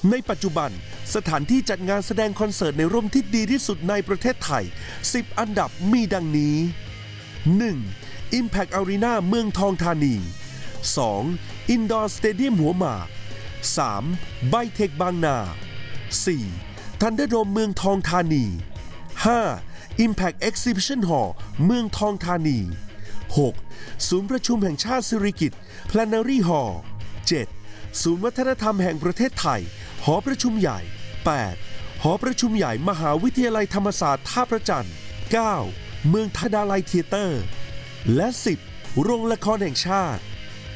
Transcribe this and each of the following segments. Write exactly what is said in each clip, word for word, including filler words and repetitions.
ในปัจจุบันสถานที่จัดงานแสดงคอนเสิร์ตในร่มที่ดีที่สุดในประเทศไทยสิบอันดับมีดังนี้ หนึ่ง Impact Arena เมืองทองธานี สอง Indoor Stadium หัวหมาก สาม Bytech บางนา สี่ Thunderdome เมืองทองธานี ห้า Impact Exhibition Hall เมืองทองธานี หก ศูนย์ประชุมแห่งชาติสิริกิติ์ Plenary Hall เจ็ด ศูนย์วัฒนธรรมแห่งประเทศไทยหอประชุมใหญ่ แปด หอประชุมใหญ่มหาวิทยาลัยธรรมศาสตร์ท่าพระจันทร์ เก้า เมืองธดาลัยเธียเตอร์ และ สิบ โรงละครแห่งชาติ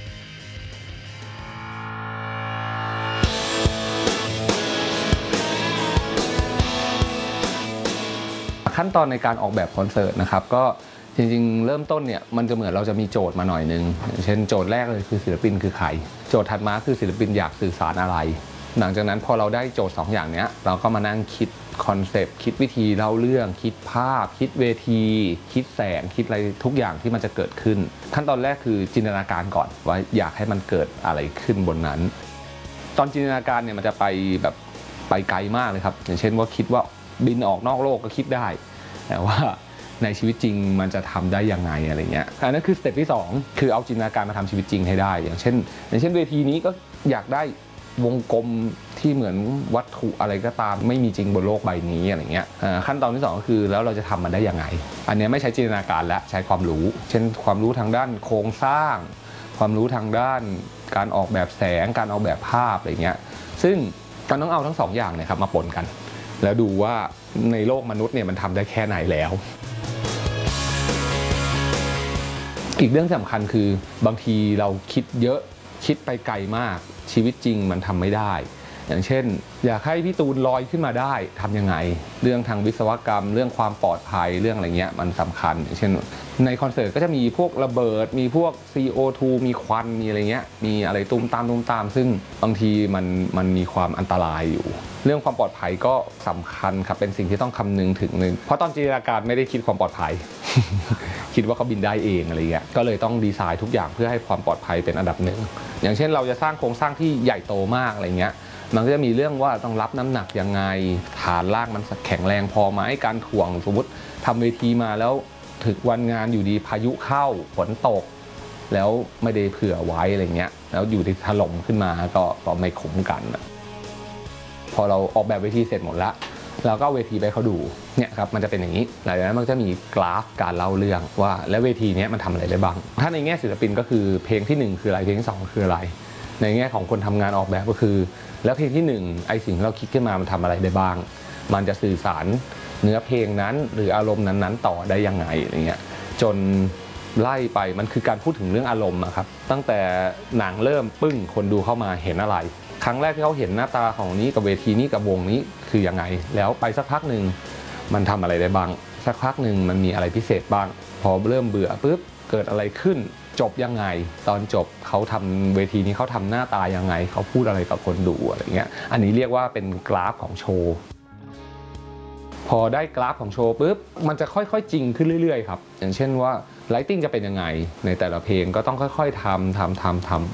ขั้นตอนในการออกแบบคอนเสิร์ตนะครับก็จริงๆเริ่มต้นเนี่ยมันจะเหมือนเราจะมีโจทย์มาหน่อยนึงเช่นโจทย์แรกเลยคือศิลปินคือใครโจทย์ถัดมาคือศิลปินอยากสื่อสารอะไรหลังจากนั้นพอเราได้โจทย์สองอย่างนี้เราก็มานั่งคิดคอนเซปต์คิดวิธีเล่าเรื่องคิดภาพคิดเวทีคิดแสงคิดอะไรทุกอย่างที่มันจะเกิดขึ้นขั้นตอนแรกคือจินตนาการก่อนว่าอยากให้มันเกิดอะไรขึ้นบนนั้นตอนจินตนาการเนี่ยมันจะไปแบบไปไกลมากเลยครับอย่างเช่นว่าคิดว่าบินออกนอกโลกก็คิดได้แต่ว่าในชีวิตจริงมันจะทำได้ยังไงอะไรเงี้ยอันนั้นคือสเต็ปที่สองคือเอาจินตนาการมาทำชีวิตจริงให้ได้อย่างเช่นอย่างเช่นเวทีนี้ก็อยากได้วงกลมที่เหมือนวัตถุอะไรก็ตามไม่มีจริงบนโลกใบนี้อะไรเงี้ยขั้นตอนที่สองก็คือแล้วเราจะทำมันได้ยังไงอันนี้ไม่ใช้จินตนาการและใช้ความรู้เช่นความรู้ทางด้านโครงสร้างความรู้ทางด้านการออกแบบแสงการออกแบบภาพอะไรเงี้ยซึ่งการต้องเอาทั้งสองอย่างเนี่ยครับมาปนกันแล้วดูว่าในโลกมนุษย์เนี่ยมันทำได้แค่ไหนแล้วอีกเรื่องสำคัญคือบางทีเราคิดเยอะคิดไปไกลมากชีวิตจริงมันทำไม่ได้อย่างเช่นอยากให้พี่ตูนลอยขึ้นมาได้ทำยังไงเรื่องทางวิศวกรรมเรื่องความปลอดภัยเรื่องอะไรเงี้ยมันสำคัญอย่างเช่นในคอนเสิร์ตก็จะมีพวกระเบิดมีพวก ซี โอ ทู มีควันมีอะไรเงี้ยมีอะไรตุ้มตามตุ้มตามซึ่งบางทีมันมันมีความอันตรายอยู่เรื่องความปลอดภัยก็สำคัญครับเป็นสิ่งที่ต้องคำนึงถึงนึงเพราะตอนจินตนาการไม่ได้คิดความปลอดภัย คิดว่าเขาบินได้เองอะไรเงี้ยก็เลยต้องดีไซน์ทุกอย่างเพื่อให้ความปลอดภัยเป็นอันดับหนึ่งอย่างเช่นเราจะสร้างโครงสร้างที่ใหญ่โตมากอะไรเงี้ยมันก็จะมีเรื่องว่าต้องรับน้ำหนักยังไงฐานล่างมันแข็งแรงพอไหมการถ่วงสมมติทำเวทีมาแล้วถึงวันงานอยู่ดีพายุเข้าฝนตกแล้วไม่ได้เผื่อไว้อะไรเงี้ยแล้วอยู่ที่ถล่มขึ้นมาก็ก็ไม่คุ้มกันพอเราออกแบบเวทีเสร็จหมดแล้วเราก็เอาเวทีไปเขาดูเนี่ยครับมันจะเป็นอย่างนี้หลังจากนั้นมันจะมีกราฟการเล่าเรื่องว่าแล้วเวทีนี้มันทำอะไรได้บ้างถ้าในแง่ศิลปินก็คือเพลงที่หนึ่งคืออะไรเพลงที่สองคืออะไรในแง่ของคนทำงานออกแบบก็คือแล้วเพลงที่หนึ่งไอสิ่งที่เราคิดขึ้นมามันทำอะไรได้บ้างมันจะสื่อสารเนื้อเพลงนั้นหรืออารมณ์นั้นๆต่อได้ยังไงอะไรเงี้ยจนไล่ไปมันคือการพูดถึงเรื่องอารมณ์ครับตั้งแต่หนังเริ่มปึ้งคนดูเข้ามาเห็นอะไรครั้งแรกที่เขาเห็นหน้าตาของนี้กับเวทีนี้กับวงนี้คือยังไงแล้วไปสักพักหนึ่งมันทำอะไรได้บ้างสักพักหนึ่งมันมีอะไรพิเศษบ้างพอเริ่มเบื่อปุ๊บเกิดอะไรขึ้นจบยังไงตอนจบเขาทำเวทีนี้เขาทำหน้าตายังไงเขาพูดอะไรกับคนดูอะไรเงี้ยอันนี้เรียกว่าเป็นกราฟของโชว์พอได้กราฟของโชว์ปุ๊บมันจะค่อยๆจริงขึ้นเรื่อยๆครับอย่างเช่นว่าไลท์ติ้งจะเป็นยังไงในแต่ละเพลงก็ต้องค่อยๆทำทำทำทำ